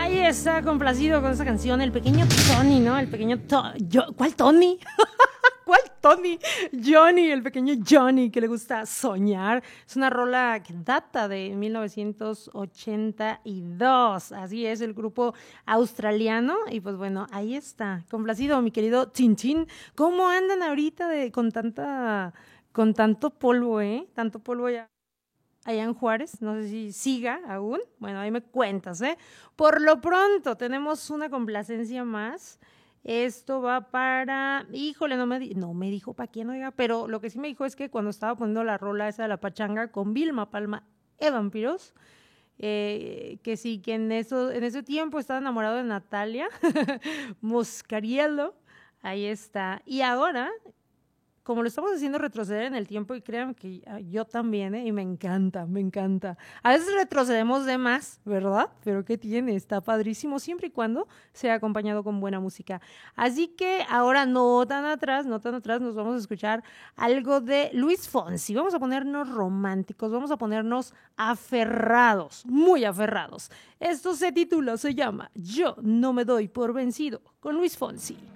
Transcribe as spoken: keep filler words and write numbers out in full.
Ahí está, complacido con esa canción, el pequeño Tony, ¿no? El pequeño To- yo, ¿cuál Tony? ¿Cuál Tony? Johnny, el pequeño Johnny, que le gusta soñar. Es una rola que data de mil novecientos ochenta y dos. Así es, el grupo australiano. Y pues bueno, ahí está. Complacido, mi querido Tintín. ¿Cómo andan ahorita de, con tanta, con tanto polvo, eh? Tanto polvo ya. Allá en Juárez, no sé si siga aún. Bueno, ahí me cuentas, ¿eh? Por lo pronto, tenemos una complacencia más. Esto va para... Híjole, no me, di... no me dijo para quién, oiga, pero lo que sí me dijo es que cuando estaba poniendo la rola esa de la pachanga con Vilma Palma e Vampiros, eh, que sí, que en, eso, en ese tiempo estaba enamorado de Natalia Moscariello. Ahí está. Y ahora, como lo estamos haciendo retroceder en el tiempo, y créanme que yo también, ¿eh? Y me encanta, me encanta. A veces retrocedemos de más, ¿verdad? Pero ¿qué tiene? Está padrísimo siempre y cuando sea acompañado con buena música. Así que ahora no tan atrás, no tan atrás, nos vamos a escuchar algo de Luis Fonsi. Vamos a ponernos románticos, vamos a ponernos aferrados, muy aferrados. Esto se titula, se llama Yo no me doy por vencido, con Luis Fonsi.